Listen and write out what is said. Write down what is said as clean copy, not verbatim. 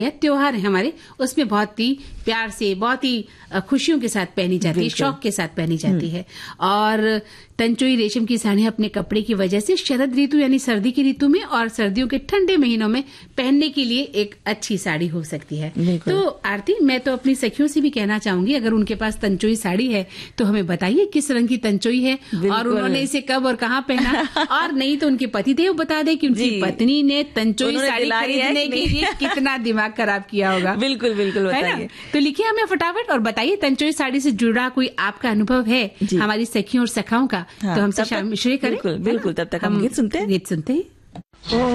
त्योहार है हमारे, उसमें बहुत ही प्यार से, बहुत ही खुशियों के साथ पहनी जाती है, शौक के साथ पहनी जाती है। और तंचोई रेशम की साड़ी अपने कपड़े की वजह से शरद ऋतु यानी सर्दी की ऋतु में और सर्दियों के ठंडे महीनों में पहनने के लिए एक अच्छी साड़ी हो सकती है। तो आरती, मैं तो अपनी सखियों से भी कहना चाहूंगी, अगर उनके पास तंचोई साड़ी है तो हमें बताइए किस रंग की तंचोई है और उन्होंने इसे कब और कहाँ पहना, और नहीं तो उनके पतिदेव बता दे कि उनकी पत्नी ने तंचोई साड़ी खरीदने के लिए कितना दिमाग खराब किया होगा। बिल्कुल बिल्कुल बताइए। तो लिखिए हमें फटाफट और बताइए तंचोई साड़ी से जुड़ा कोई आपका अनुभव है हमारी सखियों और सखाओं का, तो हमसे शामिल करें। बिल्कुल, तब तक हम गीत सुनते हैं।